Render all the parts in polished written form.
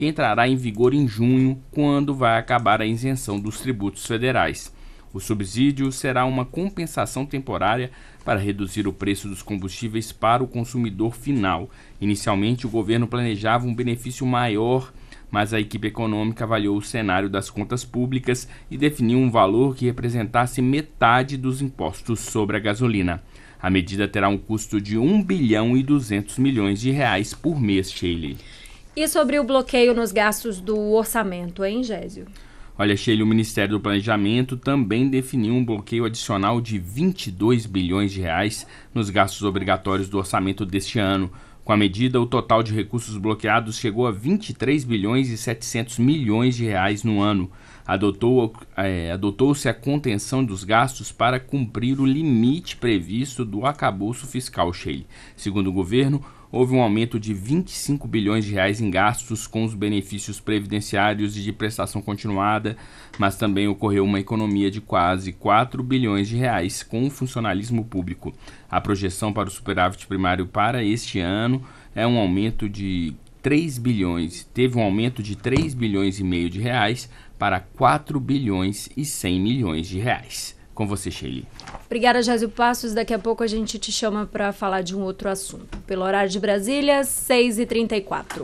entrará em vigor em junho, quando vai acabar a isenção dos tributos federais. O subsídio será uma compensação temporária para reduzir o preço dos combustíveis para o consumidor final. Inicialmente, o governo planejava um benefício maior, mas a equipe econômica avaliou o cenário das contas públicas e definiu um valor que representasse metade dos impostos sobre a gasolina. A medida terá um custo de R$ 1,2 bilhão por mês, Sheila. E sobre o bloqueio nos gastos do orçamento, hein, Gésio? Olha, Sheila, o Ministério do Planejamento também definiu um bloqueio adicional de R$ 22 bilhões nos gastos obrigatórios do orçamento deste ano. Com a medida, o total de recursos bloqueados chegou a R$ 23 bilhões e 700 milhões no ano. Adotou-se a contenção dos gastos para cumprir o limite previsto do arcabouço fiscal, Sheila. Segundo o governo, houve um aumento de R$ 25 bilhões em gastos com os benefícios previdenciários e de prestação continuada, mas também ocorreu uma economia de quase R$ 4 bilhões com o funcionalismo público. A projeção para o superávit primário para este ano é um aumento de 3 bilhões, teve um aumento de 3 bilhões e meio de reais para 4 bilhões e 100 milhões de reais. Com você, Sheila. Obrigada, Gésio Passos. Daqui a pouco a gente te chama para falar de um outro assunto. Pelo horário de Brasília, 6h34.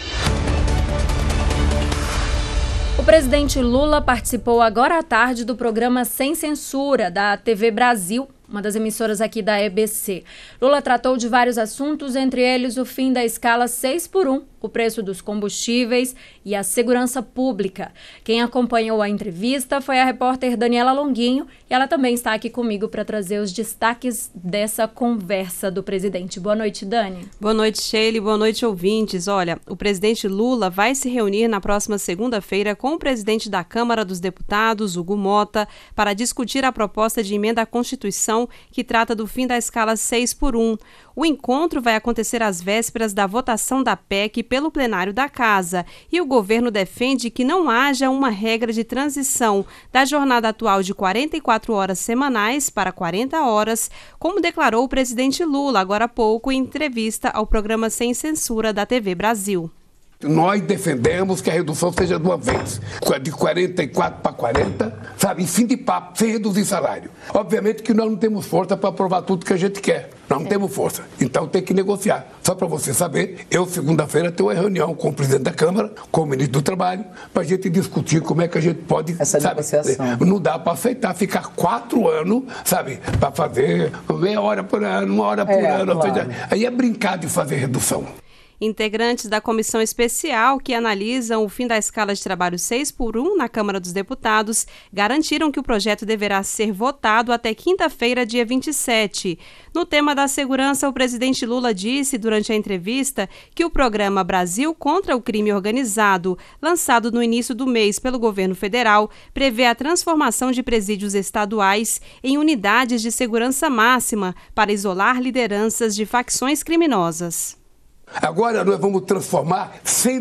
O presidente Lula participou agora à tarde do programa Sem Censura, da TV Brasil, uma das emissoras aqui da EBC. Lula tratou de vários assuntos, entre eles o fim da escala 6x1, o preço dos combustíveis e a segurança pública. Quem acompanhou a entrevista foi a repórter Daniela Longuinho e ela também está aqui comigo para trazer os destaques dessa conversa do presidente. Boa noite, Dani. Boa noite, Sheila. Boa noite, ouvintes. Olha, o presidente Lula vai se reunir na próxima segunda-feira com o presidente da Câmara dos Deputados, Hugo Mota, para discutir a proposta de emenda à Constituição que trata do fim da escala 6x1. O encontro vai acontecer às vésperas da votação da PEC pelo plenário da Casa e o governo defende que não haja uma regra de transição da jornada atual de 44 horas semanais para 40 horas, como declarou o presidente Lula agora há pouco em entrevista ao programa Sem Censura da TV Brasil. Nós defendemos que a redução seja de uma vez, de 44 para 40, sabe, em fim de papo, sem reduzir salário. Obviamente que nós não temos força para aprovar tudo que a gente quer. Nós não temos força. Então tem que negociar. Só para você saber, eu segunda-feira tenho uma reunião com o presidente da Câmara, com o ministro do Trabalho, para a gente discutir como é que a gente pode... Essa negociação. Não dá para aceitar ficar 4 anos, sabe, para fazer meia hora por ano, 1 hora por ano. Claro. Aí é brincar de fazer redução. Integrantes da comissão especial que analisam o fim da escala de trabalho 6x1 na Câmara dos Deputados garantiram que o projeto deverá ser votado até quinta-feira, dia 27. No tema da segurança, o presidente Lula disse durante a entrevista que o programa Brasil contra o Crime Organizado, lançado no início do mês pelo governo federal, prevê a transformação de presídios estaduais em unidades de segurança máxima para isolar lideranças de facções criminosas. Agora nós vamos transformar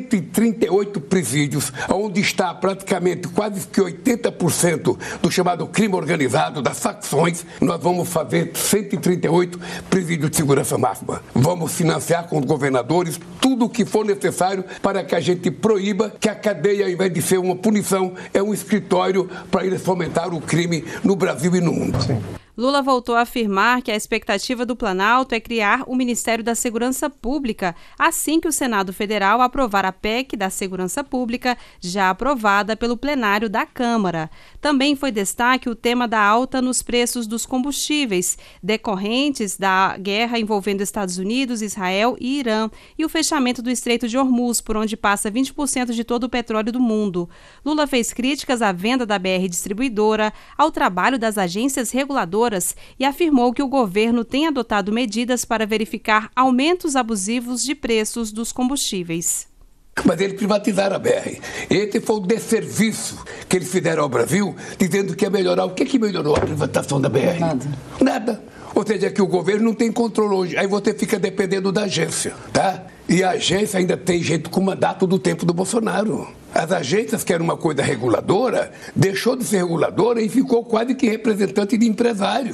138 presídios, onde está praticamente quase que 80% do chamado crime organizado, das facções. Nós vamos fazer 138 presídios de segurança máxima. Vamos financiar com os governadores tudo o que for necessário para que a gente proíba que a cadeia, ao invés de ser uma punição, é um escritório para eles fomentar o crime no Brasil e no mundo. Sim. Lula voltou a afirmar que a expectativa do Planalto é criar o Ministério da Segurança Pública assim que o Senado Federal aprovar a PEC da Segurança Pública, já aprovada pelo plenário da Câmara. Também foi destaque o tema da alta nos preços dos combustíveis, decorrentes da guerra envolvendo Estados Unidos, Israel e Irã, e o fechamento do Estreito de Hormuz, por onde passa 20% de todo o petróleo do mundo. Lula fez críticas à venda da BR Distribuidora, ao trabalho das agências reguladoras e afirmou que o governo tem adotado medidas para verificar aumentos abusivos de preços dos combustíveis. Mas eles privatizaram a BR. Esse foi o desserviço que eles fizeram ao Brasil, dizendo que ia melhorar. O que melhorou a privatização da BR? Nada. Ou seja, que o governo não tem controle hoje. Aí você fica dependendo da agência, tá? E a agência ainda tem gente com mandato do tempo do Bolsonaro. As agências, que eram uma coisa reguladora, deixou de ser reguladora e ficou quase que representante de empresários.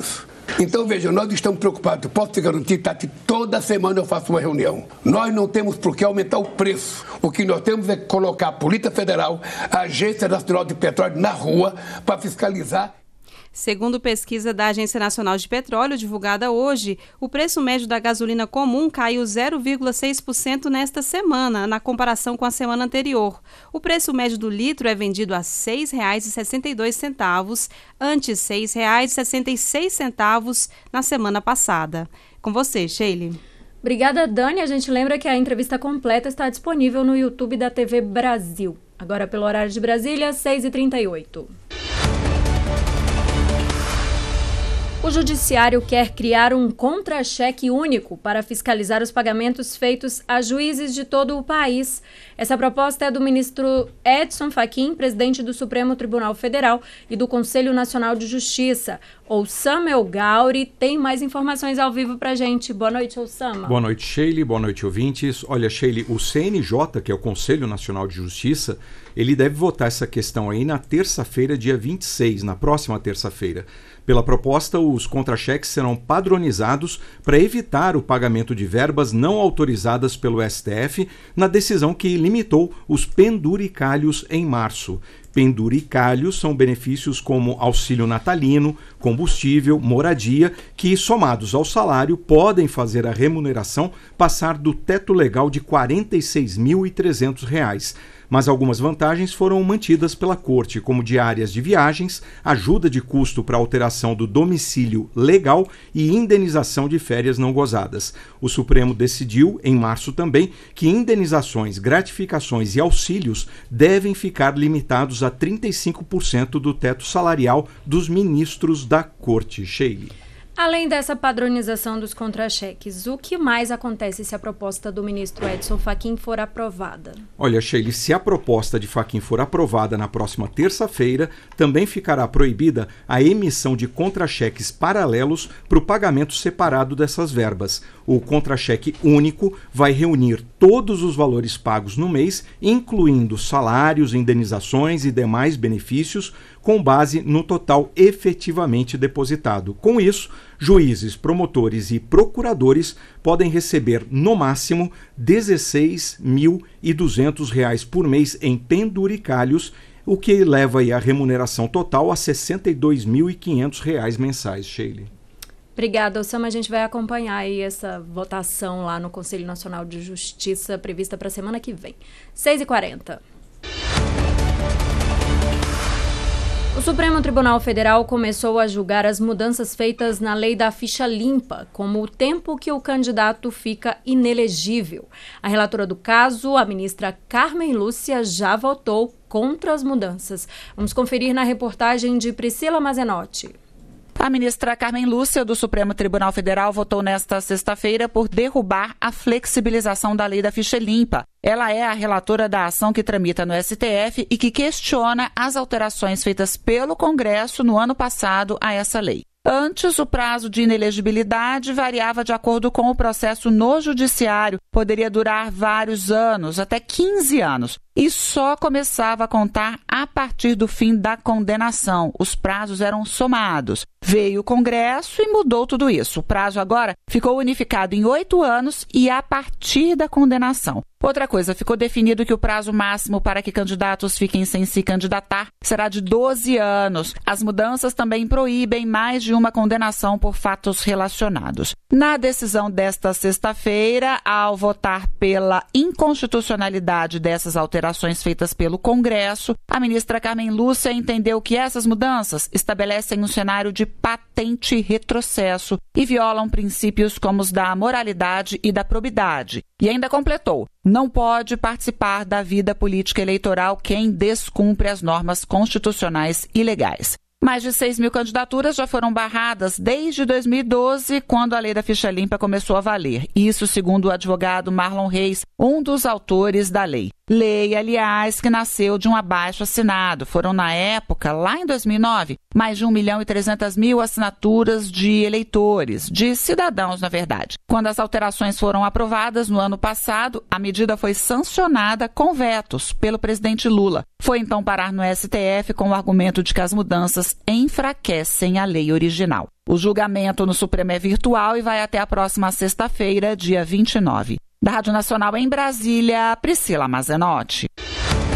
Então, veja, nós estamos preocupados, posso te garantir, Tati, toda semana eu faço uma reunião. Nós não temos por que aumentar o preço. O que nós temos é colocar a Polícia Federal, a Agência Nacional de Petróleo na rua para fiscalizar. Segundo pesquisa da Agência Nacional de Petróleo, divulgada hoje, o preço médio da gasolina comum caiu 0,6% nesta semana, na comparação com a semana anterior. O preço médio do litro é vendido a R$ 6,62, antes R$ 6,66 na semana passada. Com você, Sheila. Obrigada, Dani. A gente lembra que a entrevista completa está disponível no YouTube da TV Brasil. Agora, pelo horário de Brasília, 6h38. O Judiciário quer criar um contra-cheque único para fiscalizar os pagamentos feitos a juízes de todo o país. Essa proposta é do ministro Edson Fachin, presidente do Supremo Tribunal Federal e do Conselho Nacional de Justiça. Oussama Elgauri tem mais informações ao vivo para a gente. Boa noite, Oussama. Boa noite, Sheila. Boa noite, ouvintes. Olha, Sheila, o CNJ, que é o Conselho Nacional de Justiça, ele deve votar essa questão aí na terça-feira, dia 26, na próxima terça-feira. Pela proposta, os contra-cheques serão padronizados para evitar o pagamento de verbas não autorizadas pelo STF na decisão que limitou os penduricalhos em março. Penduricalhos são benefícios como auxílio natalino, combustível, moradia, que, somados ao salário, podem fazer a remuneração passar do teto legal de R$ 46.300. Mas algumas vantagens foram mantidas pela Corte, como diárias de viagens, ajuda de custo para alteração do domicílio legal e indenização de férias não gozadas. O Supremo decidiu, em março também, que indenizações, gratificações e auxílios devem ficar limitados a 35% do teto salarial dos ministros da Corte. Sheila. Além dessa padronização dos contra-cheques, o que mais acontece se a proposta do ministro Edson Fachin for aprovada? Olha, Sheila, se a proposta de Fachin for aprovada na próxima terça-feira, também ficará proibida a emissão de contra-cheques paralelos para o pagamento separado dessas verbas. O contra-cheque único vai reunir todos os valores pagos no mês, incluindo salários, indenizações e demais benefícios, com base no total efetivamente depositado. Com isso, juízes, promotores e procuradores podem receber, no máximo, R$ 16.200 por mês em penduricalhos, o que leva a remuneração total a R$ 62.500 mensais, Sheila. Obrigada, Oussama. A gente vai acompanhar aí essa votação lá no Conselho Nacional de Justiça, prevista para a semana que vem. 6h40. O Supremo Tribunal Federal começou a julgar as mudanças feitas na lei da ficha limpa, como o tempo que o candidato fica inelegível. A relatora do caso, a ministra Carmen Lúcia, já votou contra as mudanças. Vamos conferir na reportagem de Priscila Mazenotti. A ministra Carmen Lúcia, do Supremo Tribunal Federal, votou nesta sexta-feira por derrubar a flexibilização da lei da ficha limpa. Ela é a relatora da ação que tramita no STF e que questiona as alterações feitas pelo Congresso no ano passado a essa lei. Antes, o prazo de inelegibilidade variava de acordo com o processo no judiciário. Poderia durar vários anos, até 15 anos. E só começava a contar a partir do fim da condenação. Os prazos eram somados. Veio o Congresso e mudou tudo isso. O prazo agora ficou unificado em 8 anos e a partir da condenação. Outra coisa, ficou definido que o prazo máximo para que candidatos fiquem sem se candidatar será de 12 anos. As mudanças também proíbem mais de uma condenação por fatos relacionados. Na decisão desta sexta-feira, ao votar pela inconstitucionalidade dessas alterações feitas pelo Congresso, a ministra Carmen Lúcia entendeu que essas mudanças estabelecem um cenário de patente retrocesso e violam princípios como os da moralidade e da probidade. E ainda completou: não pode participar da vida política eleitoral quem descumpre as normas constitucionais e legais. Mais de 6 mil candidaturas já foram barradas desde 2012, quando a lei da ficha limpa começou a valer. Isso segundo o advogado Marlon Reis, um dos autores da lei. Lei, aliás, que nasceu de um abaixo-assinado. Foram, na época, lá em 2009, mais de 1.300.000 assinaturas de eleitores, de cidadãos, na verdade. Quando as alterações foram aprovadas no ano passado, a medida foi sancionada com vetos pelo presidente Lula. Foi então parar no STF com o argumento de que as mudanças enfraquecem a lei original. O julgamento no Supremo é virtual e vai até a próxima sexta-feira, dia 29. Da Rádio Nacional em Brasília, Priscila Mazenotti.